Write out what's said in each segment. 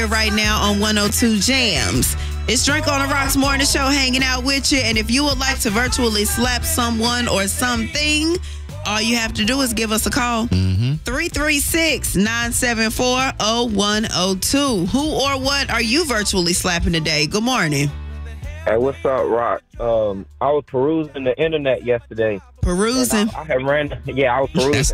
Right now on 102 Jams. It's Drink on the Rocks Morning Show hanging out with you. And if you would like to virtually slap someone or something, all you have to do is give us a call. 336-974-0102. Who or what are you virtually slapping today? Good morning. Hey, what's up, Rock? I was perusing the internet yesterday. Perusing? I was perusing.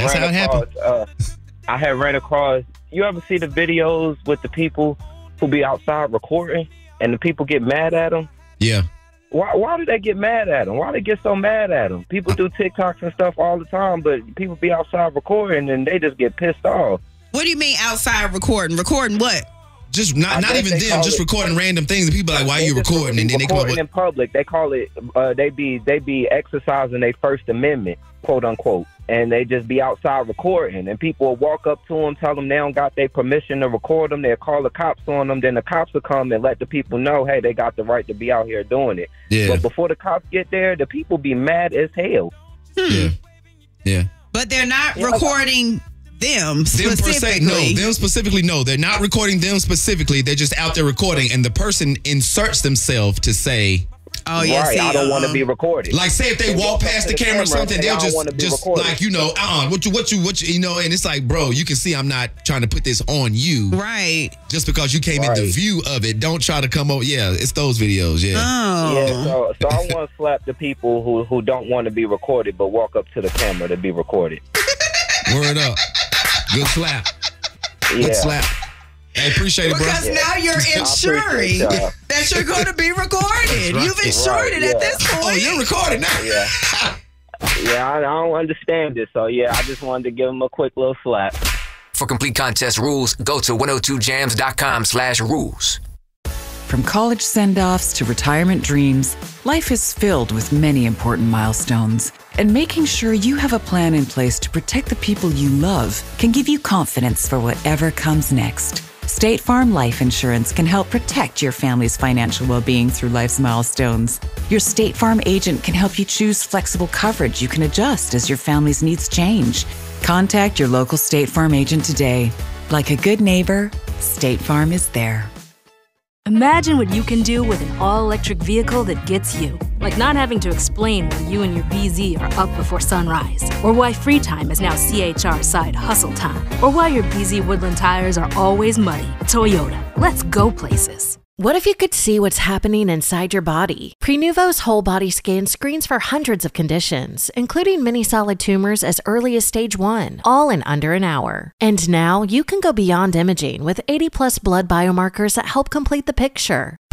I had ran across, you ever see the videos with the people who be outside recording and the people get mad at them? Yeah. Why do they get mad at them? Why they get so mad at them? People do TikToks and stuff all the time, but people be outside recording and they just get pissed off. What do you mean outside recording? Recording what? Just not even them, just recording random things. And people are like, why are you recording? And then they come up with... in public. They call it, they be exercising their First Amendment, quote unquote. And they just be outside recording. And people will walk up to them, tell them they don't got their permission to record them. They'll call the cops on them. Then the cops will come and let the people know, hey, they got the right to be out here doing it. Yeah. But before the cops get there, the people be mad as hell. Yeah. But they're not recording them specifically. Them specifically, no. They're not recording them specifically. They're just out there recording. And the person inserts themselves to say... Oh, yeah, right, I don't want to be recorded. Like, say if they walk past the camera or something, they'll just like, what you, and it's like, bro, you can see I'm not trying to put this on you. Right. Just because you came in the view of it, don't try to come over. Yeah, it's those videos, yeah. Oh. Yeah, so I want to slap the people who don't want to be recorded but walk up to the camera to be recorded. Word up. Good slap. Yeah. Good slap. I appreciate it, bro. Because now you're ensuring that you're going to be recorded. Right. You've insured it at this point. Oh, you're recorded now. Yeah, I don't understand it. So, yeah, I just wanted to give him a quick little slap. For complete contest rules, go to 102jams.com/rules. From college send-offs to retirement dreams, life is filled with many important milestones. And making sure you have a plan in place to protect the people you love can give you confidence for whatever comes next. State Farm Life Insurance can help protect your family's financial well-being through life's milestones. Your State Farm agent can help you choose flexible coverage you can adjust as your family's needs change. Contact your local State Farm agent today. Like a good neighbor, State Farm is there. Imagine what you can do with an all-electric vehicle that gets you. Like not having to explain why you and your BZ are up before sunrise, or why free time is now CHR side hustle time, or why your BZ Woodland tires are always muddy. Toyota, let's go places. What if you could see what's happening inside your body? Prenuvo's whole body scan screens for hundreds of conditions, including many solid tumors as early as stage 1, all in under an hour. And now you can go beyond imaging with 80+ blood biomarkers that help complete the picture.